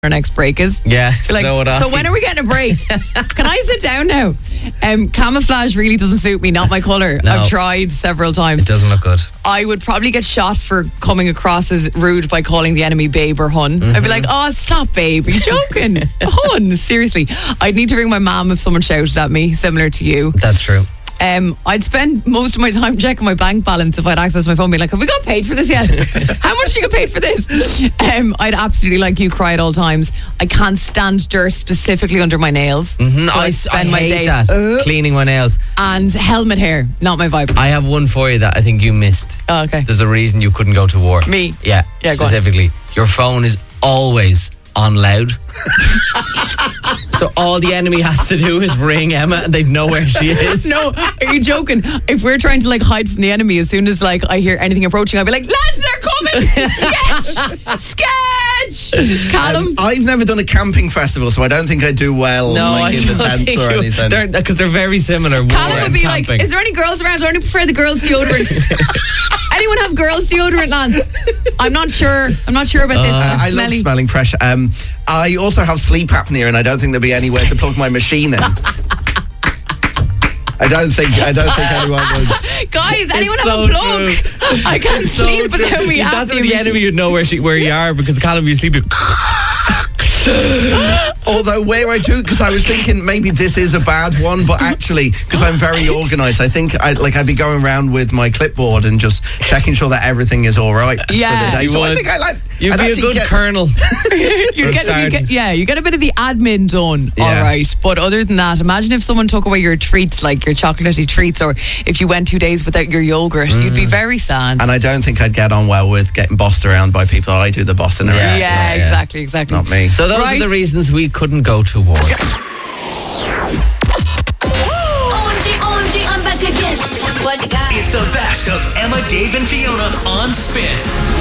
our next break is. Yeah, You're like, so would I. so when are we getting a break? Can I sit down now? Camouflage really doesn't suit me, not my colour. No. I've tried several times. It doesn't look good. I would probably get shot for coming across as rude by calling the enemy babe or hun. I'd be like, oh, stop, babe. Are you joking? Hun, seriously. I'd need to ring my mum if someone shouted at me, similar to you. That's true. I'd spend most of my time checking my bank balance if I'd access my phone, being like, have we got paid for this yet? How much do you get paid for this? I'd absolutely, like you, cry at all times. I can't stand dirt specifically under my nails. So I spend my hate day that. Cleaning my nails. And helmet hair, not my vibe. I have one for you that I think you missed. Oh, okay. There's a reason you couldn't go to war. Me? Yeah, Yeah, go on. specifically. Your phone is always on loud. So all the enemy has to do is ring Emma and they'd know where she is. No, are you joking? If we're trying to like hide from the enemy, as soon as like I hear anything approaching, I'll be like, lads, they're coming! Sketch! Callum? I've never done a camping festival, so I don't think I do well I in the don't tents think or anything. Because they're very similar. Callum war would be and like, camping. is there any girls around? I only prefer the girls' deodorant. Anyone have girls' deodorant, lads? I'm not sure about this. I love Smelly. smelling fresh. I also have sleep apnea, and I don't think there'll be anywhere to plug my machine in. I don't think anyone would. Guys, anyone It's have so a plug? true. I can't sleep without me. That's where the enemy would know where you are, because Callum, you sleep. Although where I do, because I was thinking maybe this is a bad one, but actually, because I'm very organised, I think I'd be going around with my clipboard and just checking sure that everything is all right Yeah. for the day. You So I would. think You'd I'd be a actually good get- colonel. you get a bit of the admin done, Yeah. all right. But other than that, imagine if someone took away your treats, like your chocolatey treats, or if you went 2 days without your yogurt, you'd be very sad. And I don't think I'd get on well with getting bossed around by people. I do the bossing around. Yeah, exactly. Not me. So those Right. are the reasons we couldn't go to war. OMG, I'm back again. What you got? It's the best of Emma, Dave, and Fiona on Spin.